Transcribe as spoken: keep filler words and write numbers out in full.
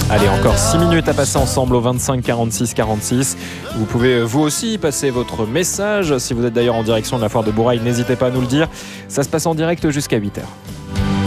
Allez, encore six minutes à passer ensemble au vingt-cinq quarante-six quarante-six. Vous pouvez vous aussi passer votre message. Si vous êtes d'ailleurs en direction de la foire de Bourail, n'hésitez pas à nous le dire. Ça se passe en direct jusqu'à huit heures.